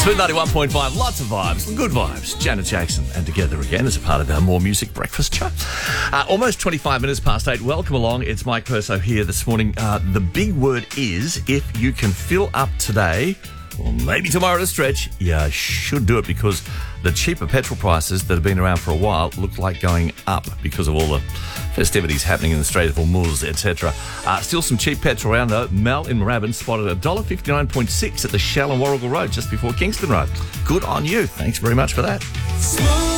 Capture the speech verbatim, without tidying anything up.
Smooth ninety-one point five, lots of vibes, good vibes. Janet Jackson and Together Again as a part of our More Music Breakfast show. Uh, almost twenty-five minutes past eight. Welcome along. It's Mike Perso here this morning. Uh, the big word is if you can fill up today, or maybe tomorrow at a stretch, you should do it because the cheaper petrol prices that have been around for a while look like going up because of all the festivities happening in the Strait of Hormuz, et cetera. Uh, still some cheap petrol around though. Mel in Moorabbin spotted one dollar fifty-nine point six at the Shell and Warrigal Road just before Kingston Road. Good on you. Thanks very much for that.